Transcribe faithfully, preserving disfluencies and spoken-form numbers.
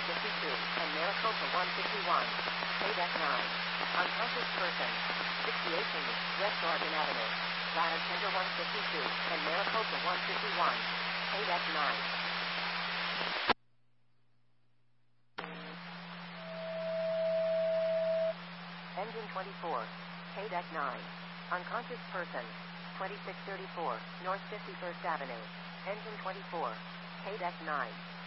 fifty-two, and Maricopa one fifty-one. K-Deck nine. Unconscious person. sixty-eight B, West Oregon Avenue. Ladder Center one fifty-two, and Maricopa one fifty-one. K-Deck nine. Engine twenty-four. K-Deck nine. Unconscious person. twenty-six thirty-four, North fifty-first Avenue. Engine twenty-four. K-Deck nine.